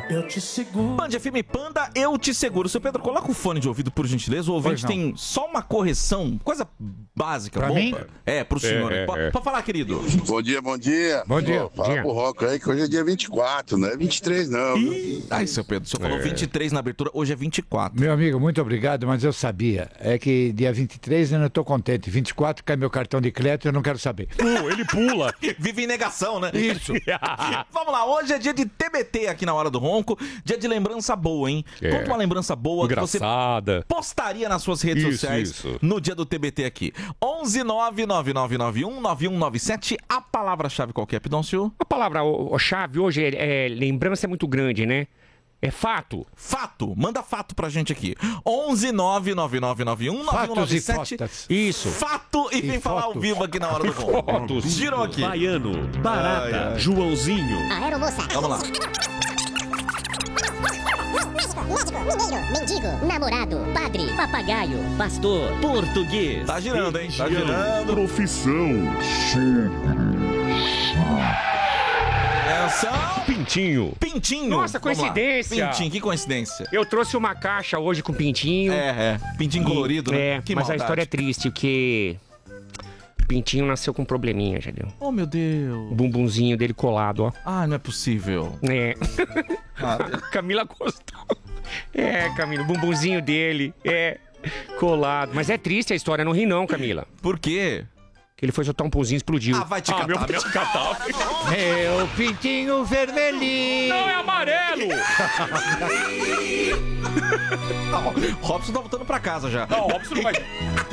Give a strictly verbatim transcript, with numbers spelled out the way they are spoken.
Eu te seguro. Band F M Panda, eu te seguro. Seu Pedro, coloca o fone de ouvido, por gentileza. O ouvinte tem só uma correção, coisa básica, pra boba. mim? É, pro senhor. É, é, pode, é. pode falar, querido. Bom dia, bom dia. Bom dia. Pô, fala dia. pro Rocco aí que hoje é dia vinte e quatro, não é vinte e três não. Ih, ai, seu Pedro, o senhor falou É. vinte e três na abertura, hoje é vinte e quatro. Meu amigo, muito obrigado, mas eu sabia. É que dia vinte e três eu não tô contente. vinte e quatro cai meu cartão de crédito, eu não quero saber. Uh, ele pula. Vive em negação, né? Isso. Vamos lá, hoje é dia de T B T aqui na Hora do Ronco, dia de lembrança boa, hein? É. Conta uma lembrança boa que você Engraçada. postaria nas suas redes Isso, sociais isso. no dia do T B T aqui. onze nove nove nove nove um nove um nove sete, a palavra-chave qual que é, Pidoncio? A palavra-chave hoje é, é lembrança é muito grande, né? É fato. Fato, manda fato pra gente aqui. onze nove nove nove nove um nove um Fatos nove e sete. fotos. Isso. Fato e vem falar ao fotos. vivo aqui na Hora do Ronco. Fotos. Girou aqui. Baiano, Barata, Ai, ai. Joãozinho. Aeromoça. Vamos lá. Médico, mineiro, mendigo, namorado, padre, Papagaio, pastor, português. Tá girando, hein? Tá Região, girando. Profissão. Atenção. Pintinho. Pintinho. Nossa, Vamos lá. coincidência. Pintinho, que coincidência. Eu trouxe uma caixa hoje com pintinho. É, é. Pintinho colorido, né? É, Que mas maldade. a história é triste, porque Pintinho nasceu com um probleminha, já deu. Oh, meu Deus. O bumbumzinho dele colado, ó. Ah, não é possível. É. Ah, Camila gostou. É, Camila, o bumbumzinho dele é colado. Mas é triste a história, não ri não, Camila. por quê? Que ele foi soltar um pãozinho e explodiu. Ah, vai te Ah, catar, meu meu. Deus, catar. Meu pintinho vermelhinho. Não, é amarelo! Robson tá voltando pra casa já. Não, o Robson não vai.